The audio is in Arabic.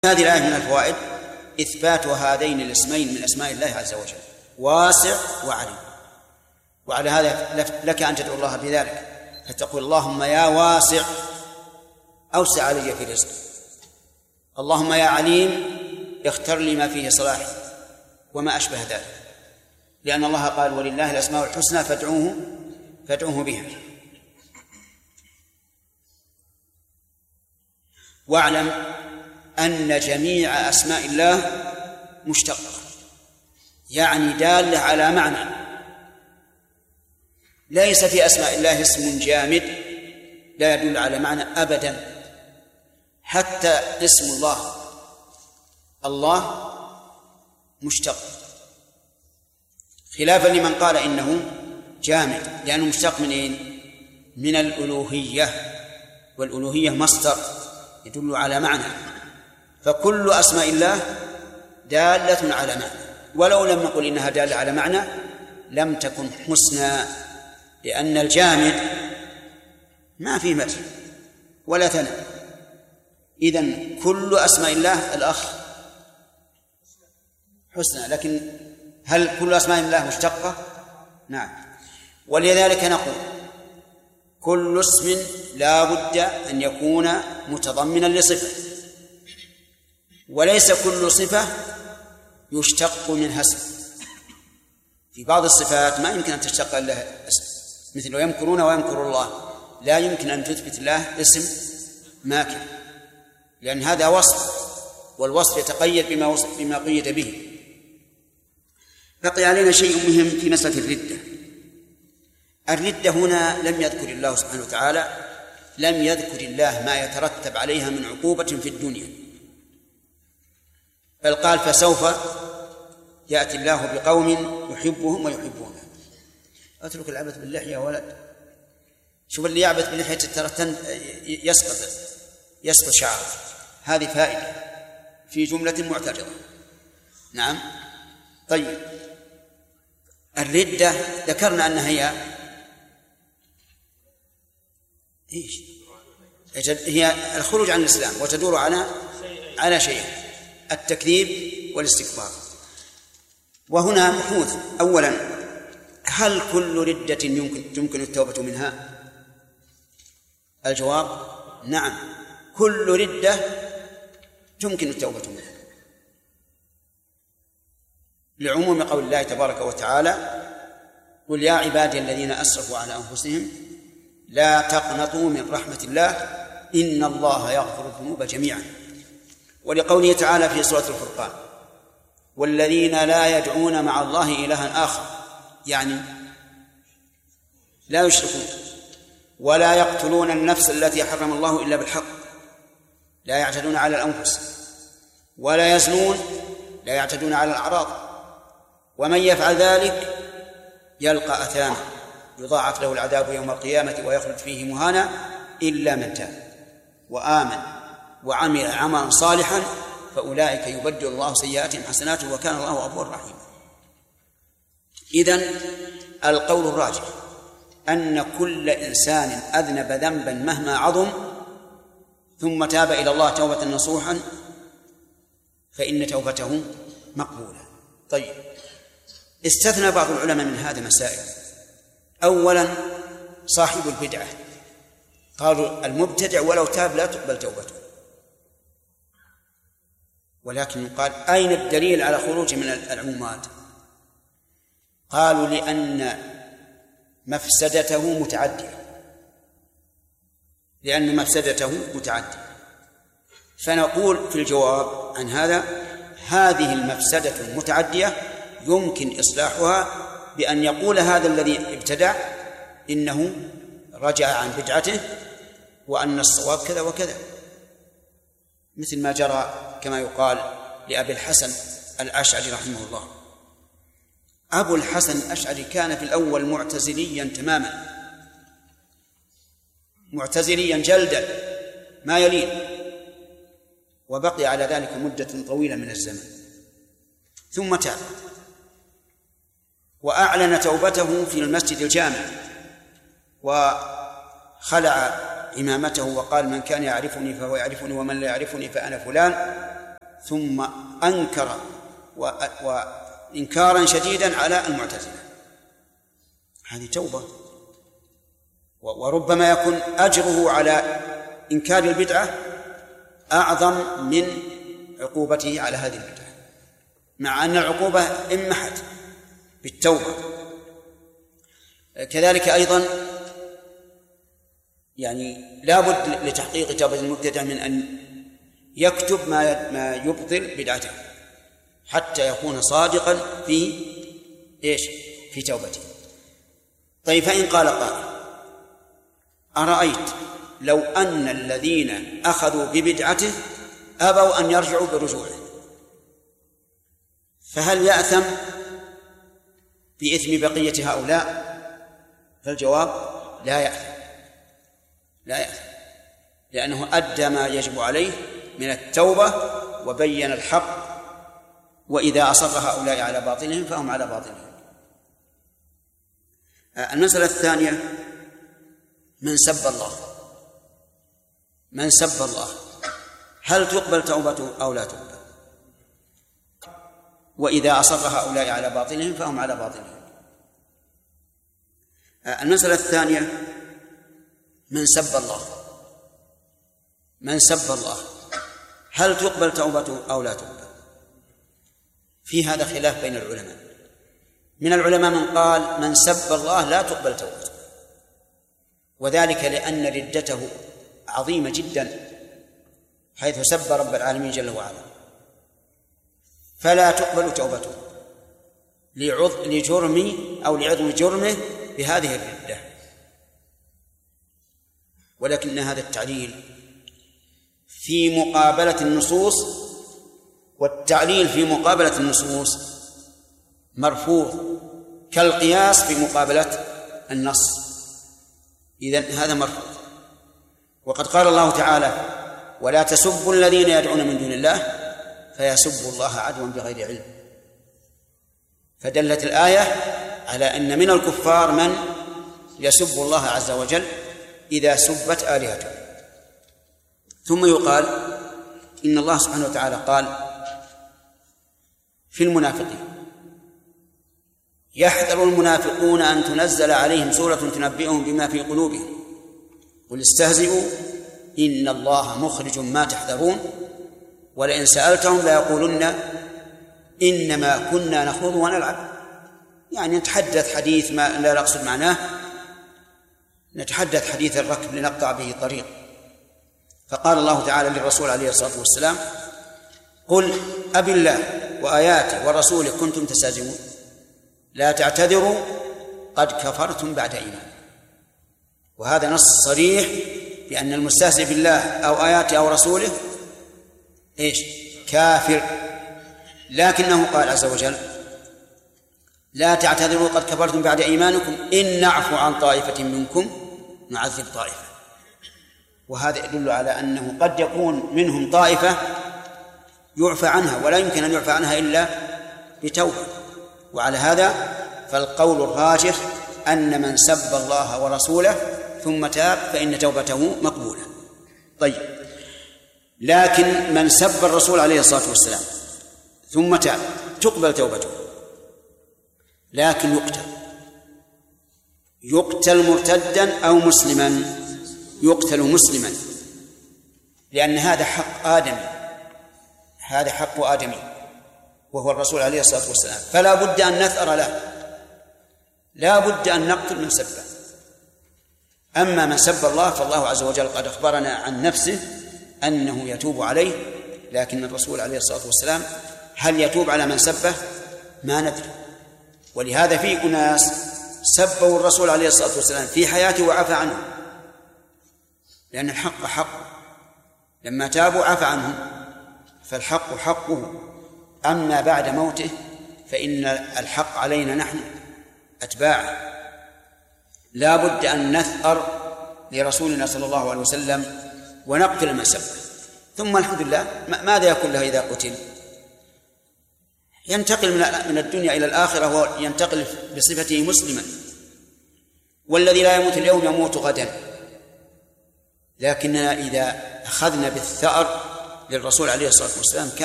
هذه الآية من الفوائد إثبات هذين الاسمين من أسماء الله عز وجل، واسع وعليم. وعلى هذا لك أن تدعو الله بذلك، فتقول اللهم يا واسع أوسع علي في رزقي، اللهم يا عليم اختر لي ما فيه صلاحي، وما أشبه ذلك، لأن الله قال ولله الأسماء الحسنى فادعوه بها. واعلم أن جميع أسماء الله مشتقة، يعني دالة على معنى. ليس في أسماء الله اسم جامد لا يدل على معنى أبدا، حتى اسم الله مشتق، خلافا لمن قال إنه جامد، لأنه مشتق من إيه؟ من الألوهية، والألوهية مصدر يدل على معنى، فكل أسماء الله دالة على معنى، ولو لم نقل إنها دالة على معنى لم تكن حسنى، لأن الجامد ما فيه مدح ولا ثناء. إذن كل أسماء الله الأخ حسنى، لكن هل كل أسماء الله مشتقة؟ نعم. ولذلك نقول كل اسم لا بد أن يكون متضمنا لصفة، وليس كل صفة يشتق منها اسم. في بعض الصفات ما يمكن أن تشتق لها اسم، مثل ويمكرون ويمكر الله، لا يمكن أن تثبت له اسم ماكر، لأن هذا وصف، والوصف يتقيد بما قيد به. بقي علينا شيء مهم في مسألة الردة هنا لم يذكر الله سبحانه وتعالى، لم يذكر الله ما يترتب عليها من عقوبة في الدنيا، بل قال فسوف يأتي الله بقوم يحبهم ويحبونه. أترك العبث باللحية يا ولد، شوف اللي يعبث باللحية ترى يسقط شعره، هذه فائدة في جملة معترضة. نعم. طيب، الردة ذكرنا أنها هي الخروج عن الإسلام، وتدور على شيء: التكذيب والاستكبار. وهنا بحوث. أولا، هل كل ردة يمكن التوبة منها؟ الجواب نعم، كل ردة تمكن التوبة منها، لعموم قول الله تبارك وتعالى: قل يا عبادي الذين أسرفوا على أنفسهم لا تقنطوا من رحمة الله إن الله يغفر الذنوب جميعا. ولقوله تعالى في سورة الفرقان: والذين لا يدعون مع الله إلها آخر، يعني لا يشركون، ولا يقتلون النفس التي حرم الله إلا بالحق، لا يعتدون على الأنفس، ولا يزنون، لا يعتدون على الأعراض، ومن يفعل ذلك يلقى أثاما يضاعف له العذاب يوم القيامة ويخلد فيه مهانا إلا من تاب وآمن وعمل عملا صالحا فأولئك يبدل الله سيئاتهم حسنات وكان الله غفورا رحيما. إذن القول الراجح أن كل إنسان أذنب ذنبا مهما عظم ثم تاب إلى الله توبة نصوحا فإن توبته مقبولة. طيب، استثنى بعض العلماء من هذا مسائل. أولا، صاحب البدعة، قالوا المبتدع ولو تاب لا تقبل توبته، ولكن قال أين الدليل على خروج من العمومات؟ قالوا لأن مفسدته متعدية، فنقول في الجواب عن هذا: هذه المفسدة المتعدية يمكن إصلاحها بأن يقول هذا الذي ابتدع إنه رجع عن بدعته وأن الصواب كذا وكذا، مثل ما جرى كما يقال لأبي الحسن الأشعري رحمه الله. أبو الحسن الأشعري كان في الأول معتزليا تماما، معتزليا جلدا ما يلين، وبقي على ذلك مدة طويلة من الزمن، ثم تاب وأعلن توبته في المسجد الجامع، وخلع إمامته وقال: من كان يعرفني فهو يعرفني، ومن لا يعرفني فأنا فلان. ثم أنكر وإنكارا شديدا على المعتزلة. هذه توبة، وربما يكون أجره على إنكار البدعة أعظم من عقوبته على هذه البدعة، مع أن العقوبة انمحت بالتوبة. كذلك أيضا يعني لا بد لتحقيق توبة المبتدع من أن يكتب ما يبطل بدعته حتى يكون صادقا في توبته. طيب، فإن قال قائل: أرأيت لو أن الذين أخذوا ببدعته أبوا أن يرجعوا برجوعه، فهل يأثم بإثم بقية هؤلاء؟ فالجواب: لا يأثم، لأنه أدى ما يجب عليه من التوبة وبين الحق، وإذا أصر هؤلاء على باطلهم فهم على باطلهم. المسألة الثانية: من سب الله هل تقبل توبته أو لا تقبل؟ وإذا أصر هؤلاء على باطلهم فهم على باطلهم. المسألة الثانية: من سب الله هل تقبل توبته أو لا تقبل؟ في هذا خلاف بين العلماء. من العلماء من قال: من سب الله لا تقبل توبته، وذلك لأن ردته عظيمة جدا، حيث سب رب العالمين جل وعلا، فلا تقبل توبته لعظم جرمه بهذه الردة. ولكن هذا التعليل في مقابلة النصوص، والتعليل في مقابلة النصوص مرفوض كالقياس في مقابلة النص، إذن هذا مرفوض. وقد قال الله تعالى: ولا تسبوا الذين يدعون من دون الله فيسبوا الله عدوا بغير علم. فدلت الآية على أن من الكفار من يسب الله عز وجل إذا سبت آلهته. ثم يقال إن الله سبحانه وتعالى قال في المنافقين: يحذر المنافقون أن تنزل عليهم سورة تنبئهم بما في قلوبهم قل استهزئوا إن الله مخرج ما تحذرون ولئن سألتهم ليقولن إنما كنا نخوض ونلعب. يعني نتحدث حديث ما لا نقصد معناه، نتحدث حديث الركب لنقطع به طريق. فقال الله تعالى للرسول عليه الصلاة والسلام: قل أبالله وآياته ورسوله كنتم تستهزئون لا تعتذروا قد كفرتم بعد إيمان. وهذا نص صريح بأن المستهزئ بالله أو آياته أو رسوله كافر. لكنه قال عز وجل: لا تعتذروا قد كفرتم بعد إيمانكم إن نعفو عن طائفة منكم نعذب طائفة. وهذا يدل على أنه قد يكون منهم طائفة يعفى عنها، ولا يمكن أن يعفى عنها إلا بتوبة. وعلى هذا فالقول الراجح أن من سب الله ورسوله ثم تاب فإن توبته مقبولة. طيب، لكن من سب الرسول عليه الصلاة والسلام ثم تاب تقبل توبته، لكن يقتل مرتدا أو مسلما. يقتل مسلما لأن هذا حق آدمي، هذا حق آدمي وهو الرسول عليه الصلاة والسلام، فلا بد أن نثأر له، لا بد أن نقتل من سبه. أما من سب الله فالله عز وجل قد أخبرنا عن نفسه أنه يتوب عليه، لكن الرسول عليه الصلاة والسلام هل يتوب على من سبه؟ ما ندري. ولهذا في أناس سبوا الرسول عليه الصلاة والسلام في حياته وعفى عنه، لأن الحق حق، لما تابوا عفى عنهم، فالحق حقه. أما بعد موته فإن الحق علينا نحن أتباعه، لا بد أن نثأر لرسولنا صلى الله عليه وسلم ونقتل من سبه. ثم الحمد لله ماذا يكون له إذا قتل؟ ينتقل من الدنيا إلى الآخرة وينتقل بصفته مسلما، والذي لا يموت اليوم يموت غدا. لكننا إذا أخذنا بالثأر للرسول عليه الصلاة والسلام